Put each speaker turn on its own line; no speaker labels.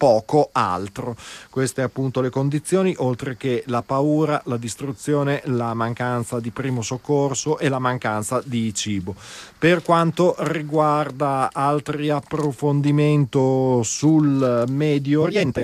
poco altro. Queste appunto le condizioni, oltre che la paura, la distruzione, la mancanza di primo soccorso e la mancanza di cibo. Per quanto riguarda altri approfondimenti sul Medio Oriente,